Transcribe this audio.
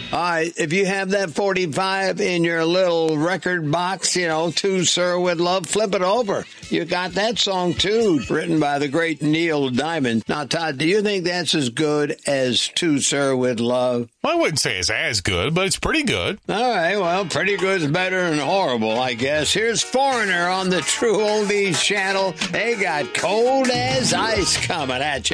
All right, if you have that 45 in your little record box, To Sir With Love, flip it over. You got that song, too, written by the great Neil Diamond. Now, Todd, do you think that's as good as To Sir With Love? I wouldn't say it's as good, but it's pretty good. All right, well, pretty good is better than horrible, I guess. Here's Foreigner on the True Oldies channel. They got Cold as Ice coming at you.